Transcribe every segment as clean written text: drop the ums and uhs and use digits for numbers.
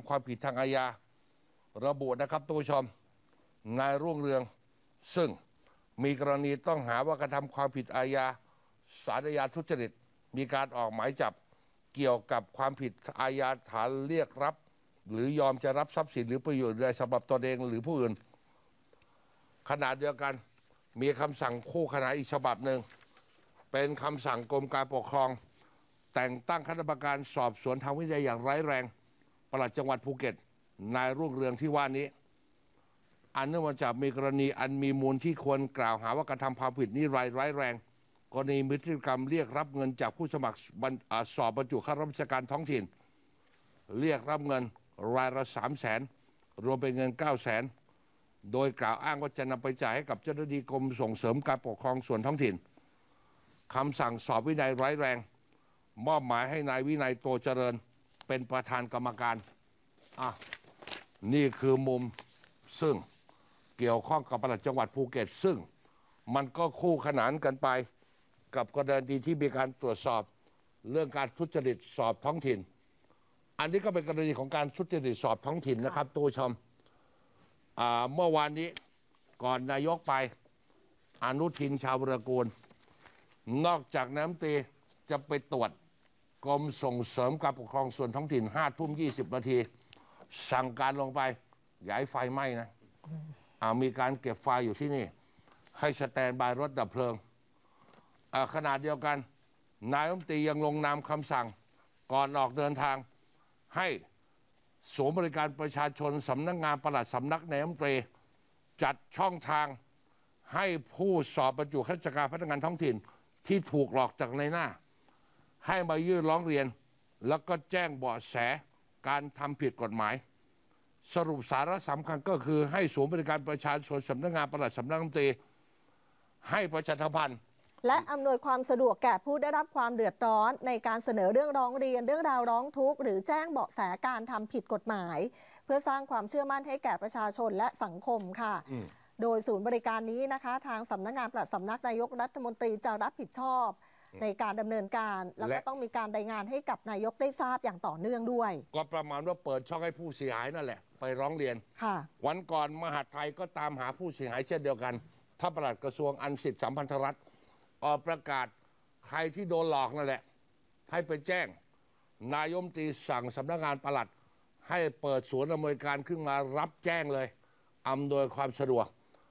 ำความผิดทางอาญาระบุนะครับทุกผู้ชมนายรุ่งเรืองซึ่งมีกรณีต้องหาว่ากระทำความผิดอาญาสารอาญาทุจริตมีการออกหมายจับเกี่ยวกับความผิดอาญาฐานเรียกรับหรือยอมจะรับทรัพย์สินหรือประโยชน์ใดสำหรับตนเองหรือผู้อื่นขณะเดียวกันมีคำสั่งคู่ขนานอีกฉบับหนึ่งเป็นคำสั่งกรมการปกครองแต่งตั้งคณะกรรมการสอบสวนทางวินัยอย่างร้ายแรงปลัดจังหวัดภูเก็ตนายรุ่งเรืองที่ว่านี้อันเนื่องมาจากมีกรณีอันมีมูลที่ควรกล่าวหาว่ากระทำความผิดนี้ร้ายแรงกรณีพฤติกรรมเรียกรับเงินจากผู้สมัครสอบบรรจุข้าราชการท้องถิ่นเรียกรับเงินรายละ300,000รวมเป็นเงิน900,000โดยกล่าวอ้างว่าจะนำไปจ่ายให้กับเจ้าหน้าที่กรมส่งเสริมการปกครองส่วนท้องถิ่นคำสั่งสอบวินัยร้ายแรงมอบหมายให้นายวินัยโตเจริญเป็นประธานกรรมการนี่คือมุมซึ่งเกี่ยวข้องกับปลัดจังหวัดภูเก็ตซึ่งมันก็คู่ขนานกันไปกับกรณีที่มีการตรวจสอบเรื่องการทุจริตสอบท้องถิ่นอันนี้ก็เป็นกรณีของการทุจริตสอบท้องถิ่นนะครับตัวชมเมื่อวานนี้ก่อนนายกไปอนุทินชาญวิรากูลนอกจากน้ำตีจะไปตรวจกรมส่งเสริมการปกครองส่วนท้องถิ่น5:20 นาทีสั่งการลงไปอย่าให้ไฟไหม้นะมีการเก็บไฟอยู่ที่นี่ให้สแตนบายรถดับเพลิงขณะเดียวกันนายรัฐมนตรียังลงนามคำสั่งก่อนออกเดินทางให้ศูนย์บริการประชาชนสำนักงานปลัดสำนักนายรัฐมนตรีจัดช่องทางให้ผู้สอบบรรจุข้าราชการพนักงานท้องถิ่นที่ถูกหลอกจากในหน้าให้มายื่นร้องเรียนแล้วก็แจ้งเบาะแสการทำผิดกฎหมายสรุปสาระสำคัญก็คือให้ศูนย์บริการประชาชนสำนักงานปลัดสำนักนายรัฐมนตรีให้ประชาสัมพันธ์และอำนวยความสะดวกแก่ผู้ได้รับความเดือดร้อนในการเสนอเรื่องร้องเรียนเรื่องราวร้องทุกข์หรือแจ้งเบาะแสการทำผิดกฎหมายเพื่อสร้างความเชื่อมั่นให้แก่ประชาชนและสังคมค่ะโดยศูนย์บริการนี้นะคะทางสำนักงานปลัดสำนักนายกรัฐมนตรีจะรับผิดชอบในการดำเนินการแล้วก็ต้องมีการรายงานให้กับนายกได้ทราบอย่างต่อเนื่องด้วยก็ประมาณว่าเปิดช่องให้ผู้เสียหายนั่นแหละไปร้องเรียนวันก่อนมหาดไทยก็ตามหาผู้เสียหายเช่นเดียวกันท่านปลัดกระทรวงอันสิทธิสัมพันธรัฐออกประกาศใครที่โดนหลอกนั่นแหละให้ไปแจ้งนายกรัฐมนตรีสั่งสำนักงานปลัดให้เปิดศูนย์อำนวยการขึ้นมารับแจ้งเลยอำนวยความสะดวก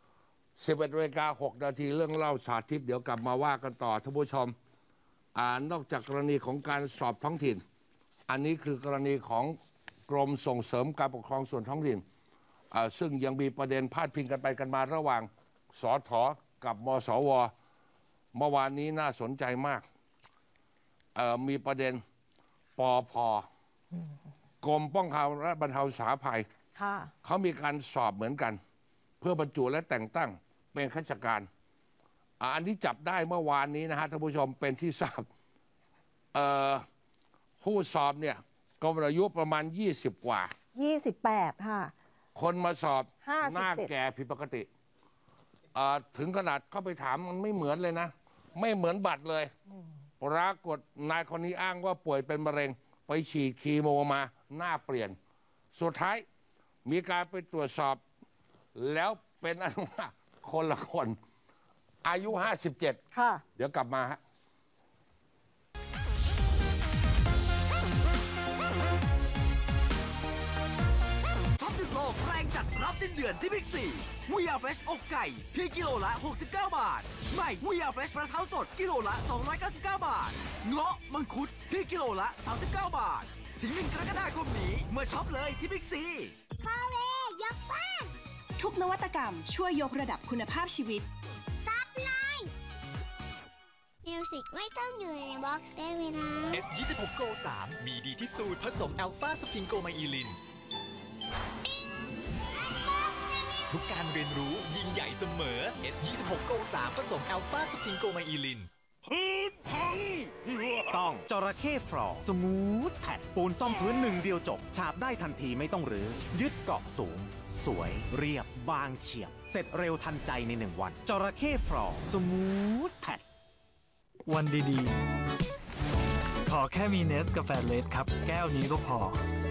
11:06 นาทีเรื่องเล่าสาธิตเดี๋ยวกลับมาว่ากันต่อท่านผู้ชมนอกจากกรณีของการสอบท้องถิ่นอันนี้คือกรณีของกรมส่งเสริมการปกครองส่วนท้องถิ่นซึ่งยังมีประเด็นพาดพิงกันไปกันมาระหว่างสถ.กับมสว.เมื่อวานนี้น่าสนใจมากมีประเด็นปภ.กรมป้องกันและบรรเทาสาธารณภัยเขามีการสอบเหมือนกันเพื่อบรรจุและแต่งตั้งเป็นข้าราชการอันนี้จับได้เมื่อวานนี้นะฮะท่านผู้ชมเป็นที่ทราบผู้สอบเนี่ยก็อายุประมาณ20 กว่า 28ค่ะคนมาสอบหน้าแก่ผิดปกติถึงขนาดเข้าไปถามมันไม่เหมือนเลยนะไม่เหมือนบัตรเลยปรากฏนายคนนี้อ้างว่าป่วยเป็นมะเร็งไปฉีดคีโมมาหน้าเปลี่ยนสุดท้ายมีการไปตรวจสอบแล้วเป็นอันว่าคนละคนอายุ57 ค่ะเดี๋ยวกลับมาฮะท็อป10โลกแรงจัดรับสิ้นเดือนที่บิ๊กซีวีอาร์เฟรชอกไก่เพียงกิโลละ69 บาทใหม่วีอาร์เฟรชกระเท้าสดกิโลละ299 บาทเงาะมังคุดเพียงกิโลละ39 บาทถึง1 กรกฎาคมนี้มาช็อปเลยที่บิ๊กซีคาเวย์ยกบ้านทุกนวัตกรรมช่วยยกระดับคุณภาพชีวิตซับไลน์มิวสิกไม่ต้องอยู่ในบ็อกซ์ได้ไหมนะ S26 Go 3 มีดีที่สุดผสมอัลฟาสติงโกไมอิลินทุกการเรียนรู้ยิ่งใหญ่เสมอ S26 Go 3 ผสมอัลฟาสติงโกไมอิลินพื้นพังต้องจระเข้ฟลอร์สมูทแพดปูนซ่อมพื้นหนึ่งเดียวจบฉาบได้ทันทีไม่ต้องรื้อยึดเกาะสูงสวยเรียบบางเฉียบเสร็จเร็วทันใจใน1 วันจระเข้ฟลอร์สมูทแพดวันดีๆขอแค่มีเนสกาแฟเลสครับแก้วนี้ก็พอ